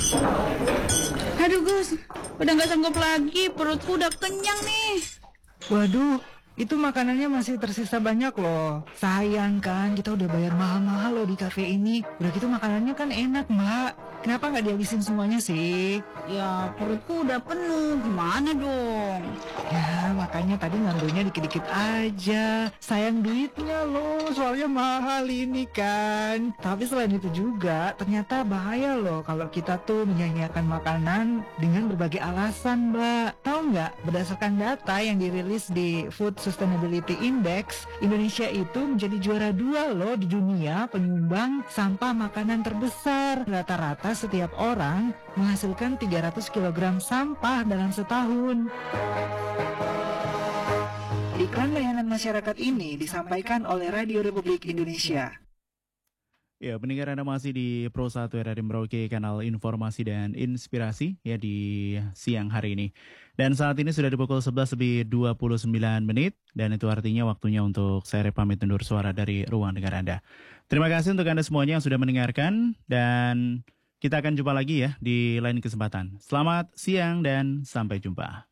Aduh Gus, udah nggak sanggup lagi, perutku udah kenyang nih. Waduh, itu makanannya masih tersisa banyak loh. Sayang kan, kita udah bayar mahal-mahal loh di kafe ini. Udah gitu makanannya kan enak, Mbak. Kenapa nggak dihabisin semuanya sih? Ya perutku udah penuh, gimana dong? Ya, makanya tadi ngambilnya dikit-dikit aja. Sayang duitnya loh, soalnya mahal ini kan. Tapi selain itu juga, ternyata bahaya loh kalau kita tuh menyanyiakan makanan dengan berbagai alasan, Mbak. Tahu nggak, berdasarkan data yang dirilis di Food Sustainability Index, Indonesia itu menjadi juara 2 loh di dunia penyumbang sampah makanan terbesar. Rata-rata setiap orang menghasilkan 300 kg sampah dalam setahun. Iklan layanan masyarakat ini disampaikan oleh Radio Republik Indonesia. Ya, pendengar Anda masih di Pro 1 Radio Merauke, kanal informasi dan inspirasi ya di siang hari ini. Dan saat ini sudah di pukul 11 lebih 29 menit dan itu artinya waktunya untuk saya pamit undur suara dari ruang dengar Anda. Terima kasih untuk Anda semuanya yang sudah mendengarkan dan kita akan jumpa lagi ya di lain kesempatan. Selamat siang dan sampai jumpa.